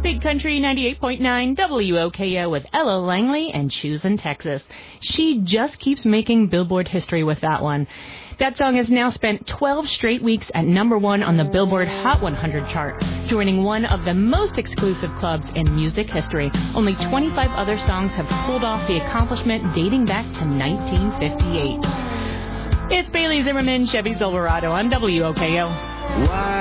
Big Country 98.9 WOKO with Ella Langley and Choosing Texas. She just keeps making Billboard history with that one. That song has now spent 12 straight weeks at #1 on the Billboard Hot 100 chart, joining one of the most exclusive clubs in music history. Only 25 other songs have pulled off the accomplishment dating back to 1958. It's Bailey Zimmerman, Chevy Silverado on WOKO.